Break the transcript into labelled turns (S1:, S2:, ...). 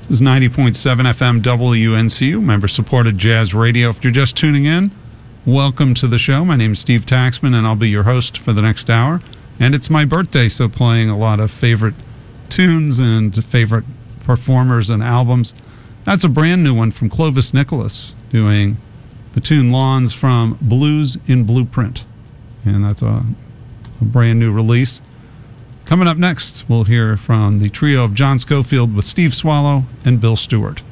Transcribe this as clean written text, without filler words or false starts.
S1: This is 90.7 FM WNCU, member-supported jazz radio. If you're just tuning in, welcome to the show. My name is Steve Taxman, and I'll be your host for the next hour. And it's my birthday, so playing a lot of favorite tunes and favorite performers and albums. That's a brand new one from Clovis Nicholas, doing the tune Lawns from Blues in Blueprint. And that's a brand new release. Coming up next, we'll hear from the trio of John Scofield with Steve Swallow and Bill Stewart.